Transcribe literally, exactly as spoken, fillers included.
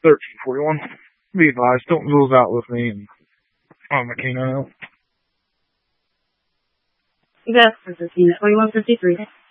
thirteen forty-one. Be advised, don't move out with me and on the Kano. Yes, this is Unit twenty-one fifty-three.